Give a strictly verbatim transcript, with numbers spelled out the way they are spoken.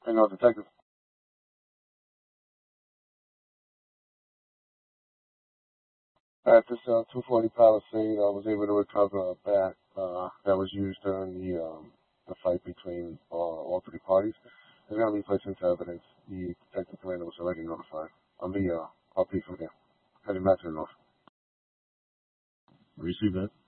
I know, Detective. At this uh, two forty Palisade, I was able to recover a bat uh, that was used during the um, the fight between uh, all three parties. It's going to be placed into evidence. The detective commander was already notified. I'll be uh, I'll be from here. Heading back to the north. Receive that.